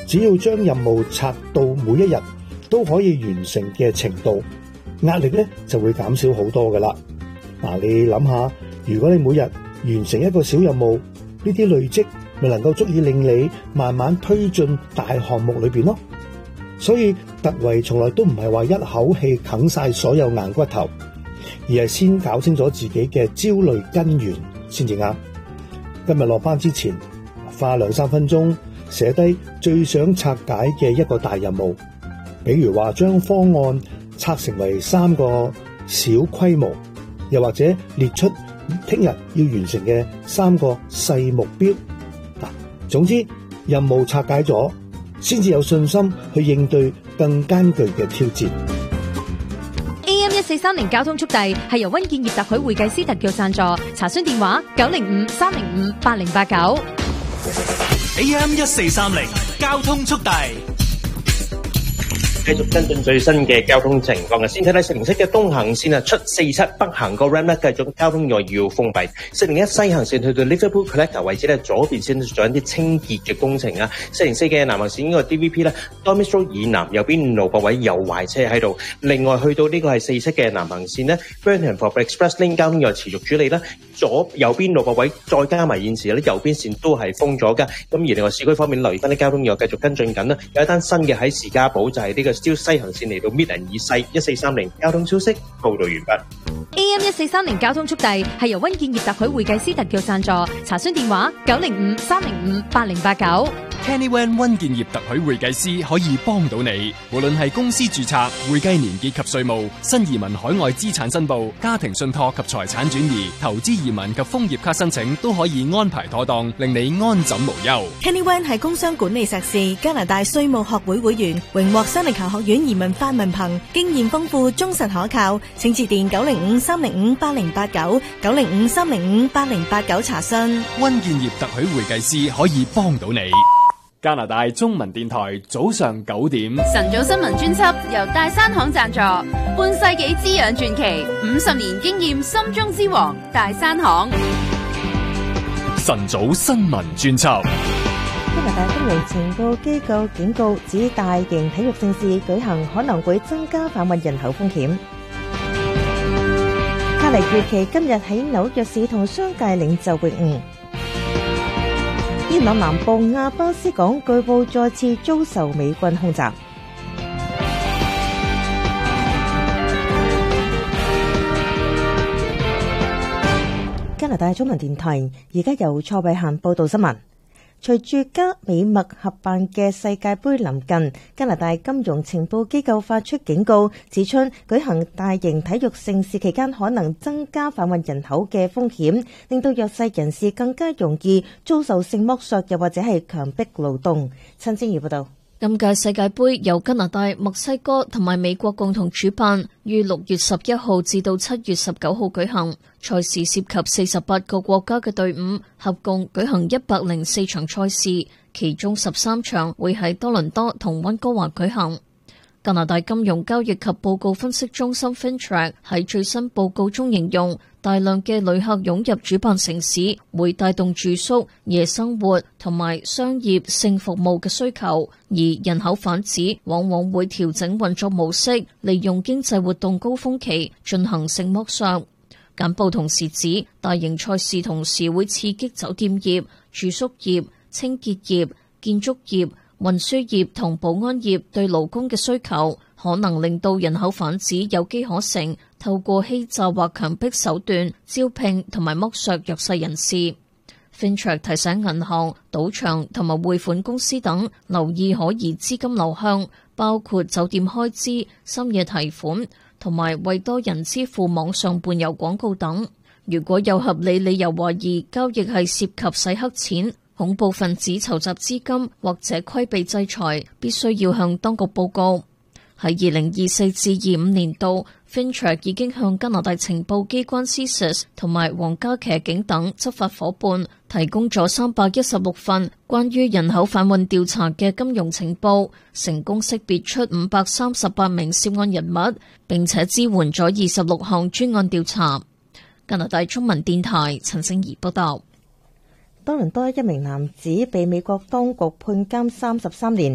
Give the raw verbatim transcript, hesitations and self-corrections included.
只要將任務拆到每一日都可以完成嘅程度，壓力咧就會減少好多噶啦。嗱，你諗下，如果你每日完成一個小任務，呢啲累積咪能夠足以令你慢慢推進大項目裏邊咯。所以突圍從來都唔係話一口氣啃晒所有硬骨頭，而係先搞清楚自己嘅焦慮根源先至啱。今日落班之前，花兩三分鐘寫低最想拆解嘅一個大任務，比如話將方案拆成為三個小規模，又或者列出聽日要完成嘅三個細目標。嗱，總之任務拆解咗，先至有信心去應對更艱巨嘅挑戰。 A M 一四三零交通速遞係由溫建業特許會計師特約贊助，查詢電話九零五三零五八零八九。 A M 一四三零交通速遞。 繼續跟進最新嘅交通情況啊！先睇睇四零七嘅東行線啊，出四七北行個 ramp 咧，繼續交通又要封閉。四零一西行線去到 Liverpool Collector 位置咧，左邊線做一啲清潔嘅工程啊。四零四嘅南行線呢個 D V P 咧 Dormis Road 以南右邊路泊位有壞車喺度。另外去到呢個係四七嘅南行線咧 Burnham for Express Lane 交通又持續處理啦。左右邊路泊位再加埋現時咧右邊線都係封咗㗎。咁而另外市區方面留意翻啲交通又繼續跟進緊啦。有一單新嘅喺士嘉堡就係呢個朝西行線嚟到 Mid and 以西一四三零交通消息報道完畢。 A M 一四三零交通速遞係由溫建業特許會計師特約贊助，查詢電話九零五三零五八零八九。 Kenny Wan 溫建業特許會計師可以幫到你，無論係公司註冊、會計年結及稅務、新移民海外資產申報、家庭信託及財產轉移、投資移民及楓葉卡申請都可以安排妥當，令你安枕無憂。 Kenny Wan 係工商管理碩士，加拿大稅務學會會員，榮獲新力球學院移民法文憑，經驗豐富，忠實可靠。請致電九零五三零五八零八九九零五三零五八零八九查詢。 溫建業特許會計師可以幫到你。加拿大中文電台早上九點晨早新聞專輯由大山行贊助，半世紀滋養傳奇，五十年經驗心中之王大山行。 晨早新聞專輯。 加拿大金融情報機構警告指，大型體育盛事舉行可能會增加販運人口風險。卡尼預期今日喺紐約市同商界領袖會晤。伊朗南部亞巴斯港據報再次遭受美軍空襲。加拿大中文電台而家由蔡偉嫻報道新聞。隨住加美墨合辦嘅世界盃臨近，加拿大金融情報機構發出警告，指出舉行大型體育盛事期間可能增加販運人口嘅風險，令到弱勢人士更加容易遭受性剝削，又或者係強迫勞動。陳清儀報道。 今屆世界盃由加拿大、墨西哥同埋美國共同主辦，於六月十一號至到七月十九號舉行。賽事涉及四十八個國家嘅隊伍，合共舉行一百零四場賽事，其中十三場會喺多倫多同溫哥華舉行。加拿大金融交易及報告分析中心 FinTrack 喺最新報告中形容，大量嘅旅客湧入主辦城市，會帶動住宿、夜生活同埋商業性服務嘅需求，而人口販子往往會調整運作模式，利用經濟活動高峰期進行性剝削。簡報同時指，大型賽事同時會刺激酒店業、住宿業、清潔業、建築業、運輸業同保安業對勞工嘅需求，可能令到人口販子有機可乘，透過欺詐或強迫手段招聘同埋剝削弱勢人士。FinTrack 提醒銀行、賭場同埋匯款公司等留意可疑資金流向，包括酒店開支、深夜提款同埋為多人支付網上伴遊廣告等。如果有合理理由懷疑交易係涉及洗黑錢、恐怖分子籌集資金或者規避制裁，必須要向當局報告。喺二零二四至二五年度 FinTrack 已經向加拿大情報機關 C S I S 同埋皇家騎警等執法夥伴提供咗三百一十六份關於人口販運調查嘅金融情報，成功識別出五百三十八名涉案人物，並且支援咗二十六項專案調查。加拿大中文電台陳聖儀報道。 多倫多一名男子被美國當局判監三十三年。